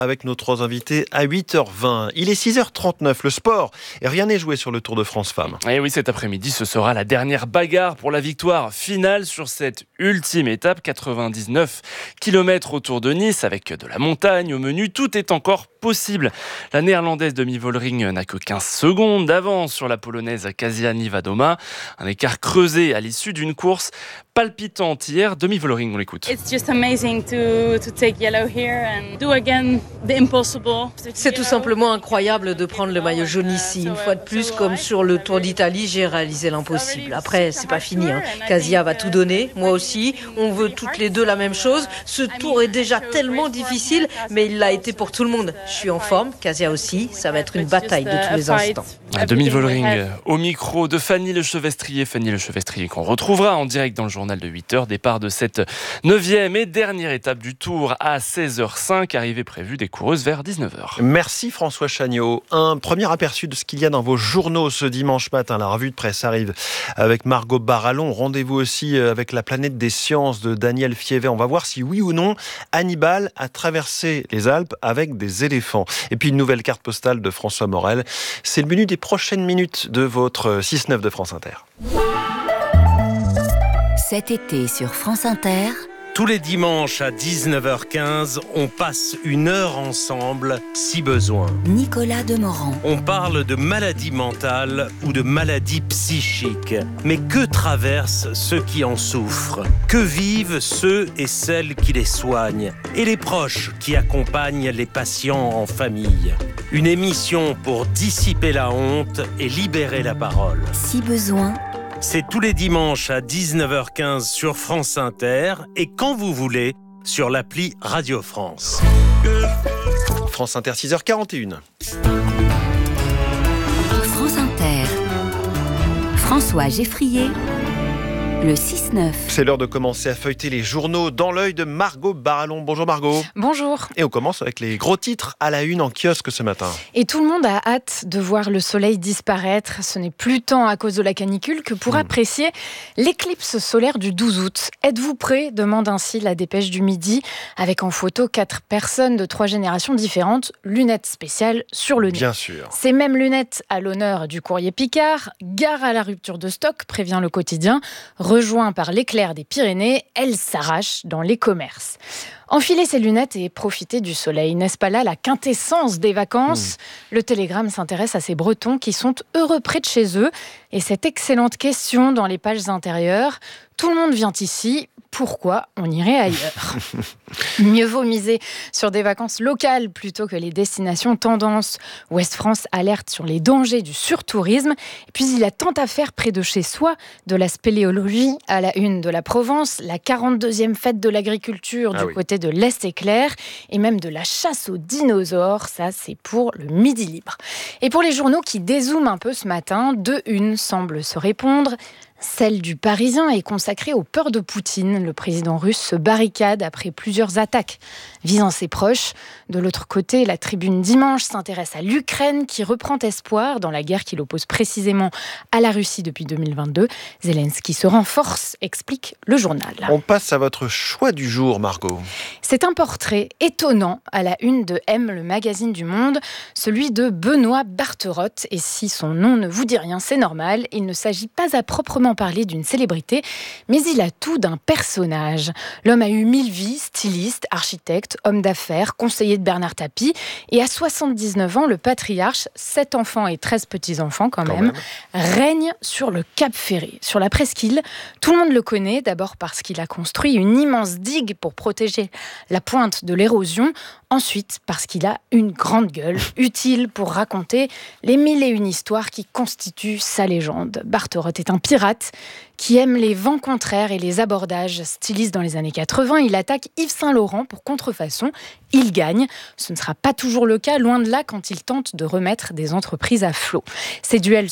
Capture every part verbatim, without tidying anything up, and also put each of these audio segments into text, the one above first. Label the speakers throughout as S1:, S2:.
S1: Avec nos trois invités à huit heures vingt. Il est six heures trente-neuf, le sport. Et rien n'est joué sur le Tour de France Femmes.
S2: Et oui, cet après-midi, ce sera la dernière bagarre pour la victoire finale sur cette ultime étape. quatre-vingt-dix-neuf kilomètres autour de Nice, avec de la montagne au menu. Tout est encore possible. La néerlandaise Demi Vollering n'a que quinze secondes d'avance sur la polonaise Kasia Niewiadoma. Un écart creusé à l'issue d'une course palpitante hier. Demi Vollering, on l'écoute.
S3: It's just amazing to, to take yellow here and do again the impossible.
S4: C'est tout simplement incroyable de prendre le maillot jaune ici. Une fois de plus, comme sur le Tour d'Italie, j'ai réalisé l'impossible. Après, c'est pas fini. Hein. Kasia va tout donner, moi aussi. On veut toutes les deux la même chose. Ce tour est déjà tellement difficile, mais il l'a été pour tout le monde. Je suis en forme, Kasia aussi. Ça va être une bataille de tous les instants.
S2: Demi Vollering au micro de Fanny Lechevestrier. Fanny Lechevestrier qu'on retrouvera en direct dans le journal de huit heures. Départ de cette neuvième et dernière étape du Tour à seize heures cinq. Arrivée prévue des coureuses vers dix-neuf heures.
S1: Merci François Chagnot. Un premier aperçu de ce qu'il y a dans vos journaux ce dimanche matin. La revue de presse arrive avec Margot Barallon. Rendez-vous aussi avec la planète des sciences de Daniel Fievet. On va voir si oui ou non Hannibal a traversé les Alpes avec des éléphants. Et puis une nouvelle carte postale de François Morel. C'est le menu des prochaines minutes de votre six neuf de France Inter.
S5: Cet été sur France Inter,
S6: tous les dimanches à dix-neuf heures quinze, on passe une heure ensemble, si besoin.
S5: Nicolas Demorand.
S6: On parle de maladies mentales ou de maladies psychiques. Mais que traversent ceux qui en souffrent? Que vivent ceux et celles qui les soignent? Et les proches qui accompagnent les patients en famille? Une émission pour dissiper la honte et libérer la parole.
S5: Si besoin.
S6: C'est tous les dimanches à dix-neuf heures quinze sur France Inter et quand vous voulez sur l'appli Radio France.
S1: France Inter, six heures quarante et une.
S5: France Inter. François Geffrier. Le six neuf.
S1: C'est l'heure de commencer à feuilleter les journaux dans l'œil de Margot Barallon. Bonjour Margot.
S7: Bonjour.
S1: Et on commence avec les gros titres à la une en kiosque ce matin.
S7: Et tout le monde a hâte de voir le soleil disparaître. Ce n'est plus tant à cause de la canicule que pour mmh. apprécier l'éclipse solaire du douze août. Êtes-vous prêts ? Demande ainsi la Dépêche du Midi, avec en photo quatre personnes de trois générations différentes, lunettes spéciales sur le nez.
S1: Bien sûr.
S7: Ces mêmes lunettes à l'honneur du courrier Picard. Gare à la rupture de stock, prévient le quotidien. Rejoint par l'éclair des Pyrénées, elle s'arrache dans les commerces. Enfiler ses lunettes et profiter du soleil, n'est-ce pas là la quintessence des vacances ? mmh. Le Télégramme s'intéresse à ces Bretons qui sont heureux près de chez eux. Et cette excellente question dans les pages intérieures, tout le monde vient ici, pourquoi on irait ailleurs ? Mieux vaut miser sur des vacances locales plutôt que les destinations tendance. Ouest France alerte sur les dangers du surtourisme. Et puis il y a tant à faire près de chez soi, de la spéléologie à la une de la Provence, la quarante-deuxième fête de l'agriculture
S1: ah
S7: du
S1: oui.
S7: côté de l'Est-Éclair, et même de la chasse aux dinosaures, ça c'est pour le Midi Libre. Et pour les journaux qui dézooment un peu ce matin, deux unes semblent se répondre. Celle du Parisien est consacrée aux peurs de Poutine. Le président russe se barricade après plusieurs attaques visant ses proches. De l'autre côté, la Tribune Dimanche s'intéresse à l'Ukraine qui reprend espoir dans la guerre qui l'oppose précisément à la Russie depuis deux mille vingt-deux. Zelensky se renforce, explique le journal.
S1: On passe à votre choix du jour, Margot.
S7: C'est un portrait étonnant à la une de M, le magazine du Monde, celui de Benoît Barterotte. Et si son nom ne vous dit rien, c'est normal. Il ne s'agit pas à proprement parler d'une célébrité, mais il a tout d'un personnage. L'homme a eu mille vies, styliste, architecte, homme d'affaires, conseiller de Bernard Tapie, et à soixante-dix-neuf ans, le patriarche, sept enfants et treize petits-enfants quand, quand même, même, règne sur le Cap Ferré. Sur la presqu'île, tout le monde le connaît, d'abord parce qu'il a construit une immense digue pour protéger la pointe de l'érosion, ensuite parce qu'il a une grande gueule, utile pour raconter les mille et une histoires qui constituent sa légende. Barterotte est un pirate qui aime les vents contraires et les abordages. Styliste dans les années quatre-vingts, il attaque Yves Saint-Laurent pour contrefaçon. Il gagne. Ce ne sera pas toujours le cas, loin de là, quand il tente de remettre des entreprises à flot. Ces duels sont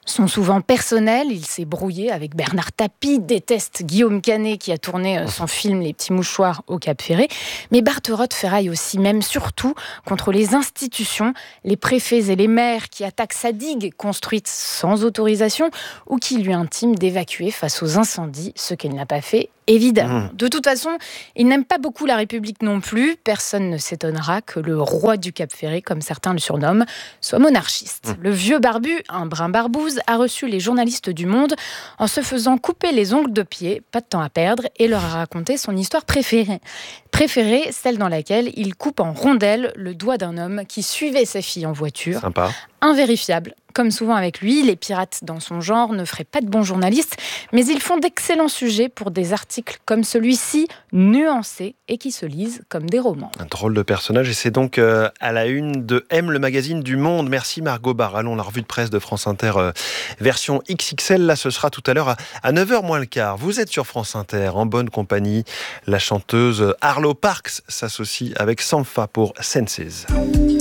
S7: sont souvent personnels. Il s'est brouillé avec Bernard Tapie, déteste Guillaume Canet qui a tourné son film Les Petits Mouchoirs au Cap Ferré. Mais Barterotte ferraille aussi, même surtout, contre les institutions, les préfets et les maires qui attaquent sa digue construite sans autorisation ou qui lui intiment d'évacuer face aux incendies, ce qu'elle n'a pas fait. Évidemment. Mmh. De toute façon, il n'aime pas beaucoup la République non plus. Personne ne s'étonnera que le roi du Cap Ferré, comme certains le surnomment, soit monarchiste. Mmh. Le vieux barbu, un brin barbouze, a reçu les journalistes du Monde en se faisant couper les ongles de pied, pas de temps à perdre, et leur a raconté son histoire préférée. Préférée, celle dans laquelle il coupe en rondelles le doigt d'un homme qui suivait sa fille en voiture.
S1: Sympa.
S7: Invérifiable. Comme souvent avec lui, les pirates dans son genre ne feraient pas de bons journalistes, mais ils font d'excellents sujets pour des articles comme celui-ci, nuancés et qui se lisent comme des romans.
S1: Un drôle de personnage, et c'est donc euh, à la une de M, le magazine du Monde. Merci Margot Barallon, la revue de presse de France Inter, euh, version X X L. Là, ce sera tout à l'heure à, à neuf heures moins le quart. Vous êtes sur France Inter, en bonne compagnie. La chanteuse Arlo Parks s'associe avec Sampha pour Senses.